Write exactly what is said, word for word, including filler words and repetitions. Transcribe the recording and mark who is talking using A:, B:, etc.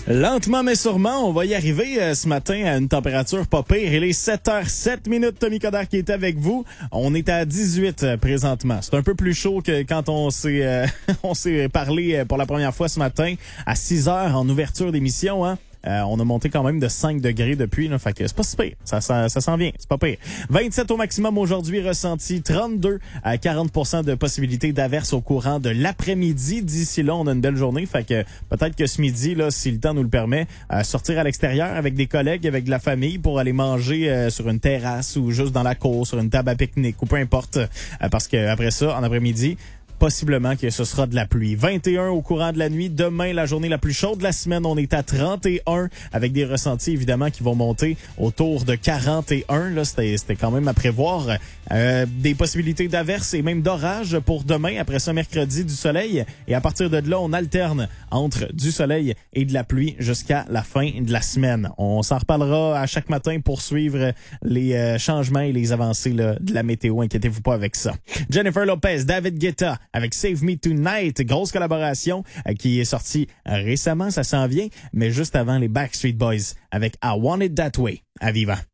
A: Lentement mais sûrement, on va y arriver euh, ce matin à une température pas pire. Il est sept heures sept minutes, Tommy Coderre qui est avec vous. On est à dix-huit euh, présentement. C'est un peu plus chaud que quand on s'est euh, on s'est parlé euh, pour la première fois ce matin à six heures en ouverture d'émission, hein. Euh, on a monté quand même de cinq degrés depuis, là, fait que c'est pas si pire. Ça, ça, ça s'en vient, c'est pas pire. vingt-sept au maximum aujourd'hui ressenti, trente-deux à quarante pour cent de possibilité d'averse au courant de l'après-midi. D'ici là, on a une belle journée, fait que peut-être que ce midi, là, si le temps nous le permet, euh, sortir à l'extérieur avec des collègues, avec de la famille pour aller manger euh, sur une terrasse ou juste dans la cour, sur une table à pique-nique ou peu importe, euh, parce que après ça, en après-midi, possiblement que ce sera de la pluie. vingt et un au courant de la nuit. Demain, la journée la plus chaude de la semaine, on est à trente et un avec des ressentis évidemment qui vont monter autour de quarante et un. Là, c'était, c'était quand même à prévoir. Euh, des possibilités d'averses et même d'orage pour demain. Après ça, mercredi, du soleil. Et à partir de là, on alterne entre du soleil et de la pluie jusqu'à la fin de la semaine. On s'en reparlera à chaque matin pour suivre les euh, changements et les avancées là, de la météo. Inquiétez-vous pas avec ça. Jennifer Lopez, David Guetta avec Save Me Tonight, grosse collaboration euh, qui est sortie euh, récemment, ça s'en vient, mais juste avant les Backstreet Boys avec I Want It That Way. À vivant.